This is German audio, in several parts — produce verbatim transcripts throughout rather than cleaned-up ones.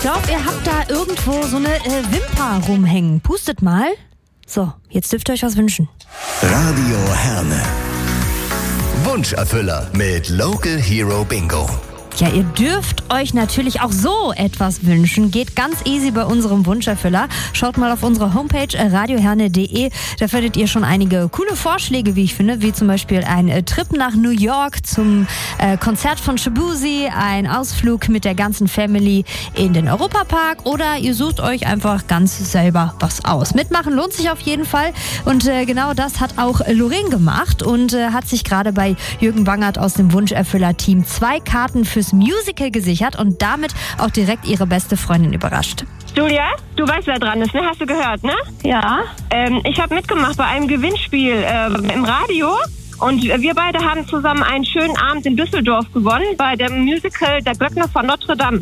glaube, ihr habt da irgendwo so eine äh, Wimper rumhängen. Pustet mal. So, jetzt dürft ihr euch was wünschen. Radio Herne. Wunscherfüller mit Local Hero Bingo. Ja, ihr dürft euch natürlich auch so etwas wünschen. Geht ganz easy bei unserem Wunscherfüller. Schaut mal auf unsere Homepage äh, radioherne punkt de. Da findet ihr schon einige coole Vorschläge, wie ich finde, wie zum Beispiel ein äh, Trip nach New York zum äh, Konzert von Shabuzi, ein Ausflug mit der ganzen Family in den Europapark oder ihr sucht euch einfach ganz selber was aus. Mitmachen lohnt sich auf jeden Fall und äh, genau das hat auch Lorraine gemacht und äh, hat sich gerade bei Jürgen Bangert aus dem Wunscherfüller-Team zwei Karten fürs Musical gesichert und damit auch direkt ihre beste Freundin überrascht. Julia, du weißt, wer dran ist, ne? Hast du gehört, ne? Ja. Ähm, ich habe mitgemacht bei einem Gewinnspiel ähm, im Radio und wir beide haben zusammen einen schönen Abend in Düsseldorf gewonnen bei dem Musical Der Glöckner von Notre Dame.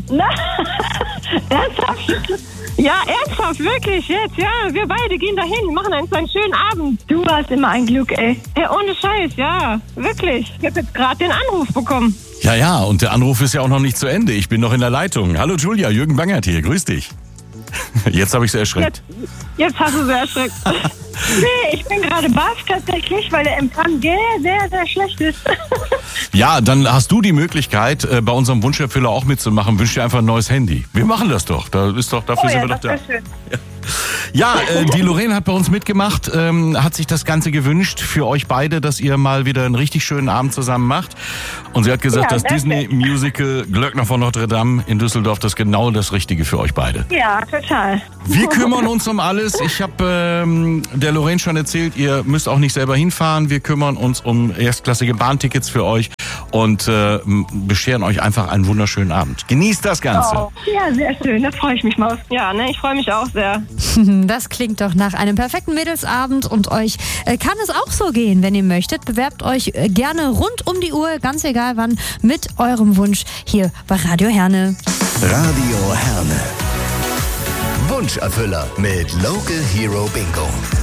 Ernsthaft? Ja, ernsthaft, wirklich, jetzt, ja. Wir beide gehen dahin, machen einen so einen schönen Abend. Du hast immer ein Glück, ey. Ja, ohne Scheiß, ja, wirklich. Ich habe jetzt gerade den Anruf bekommen. Ja, ja, und der Anruf ist ja auch noch nicht zu Ende. Ich bin noch in der Leitung. Hallo Julia, Jürgen Bangert hier, grüß dich. Jetzt habe ich sie erschreckt. Jetzt, jetzt hast du sie erschreckt. Nee, ich bin gerade baff tatsächlich, weil der Empfang sehr, sehr, sehr schlecht ist. Ja, dann hast du die Möglichkeit, äh, bei unserem Wunscherfüller auch mitzumachen. Wünsch dir einfach ein neues Handy. Wir machen das doch. Da ist doch dafür Oh sind ja, wir doch das da. wär schön. Ja, äh, die Lorraine hat bei uns mitgemacht, ähm, hat sich das Ganze gewünscht für euch beide, dass ihr mal wieder einen richtig schönen Abend zusammen macht. Und sie hat gesagt, Ja, das danke. Disney-Musical Glöckner von Notre Dame in Düsseldorf, das ist genau das Richtige für euch beide. Ja, total. Wir kümmern uns um alles. Ich habe ähm, der Lorraine schon erzählt, ihr müsst auch nicht selber hinfahren. Wir kümmern uns um erstklassige Bahntickets für euch und äh, bescheren euch einfach einen wunderschönen Abend. Genießt das Ganze. Oh, ja, sehr schön, da freue ich mich mal. Ja, ne, ich freue mich auch sehr. Das klingt doch nach einem perfekten Mädelsabend und euch äh, kann es auch so gehen, wenn ihr möchtet. Bewerbt euch äh, gerne rund um die Uhr, ganz egal wann, mit eurem Wunsch hier bei Radio Herne. Radio Herne. Wunscherfüller mit Local Hero Bingo.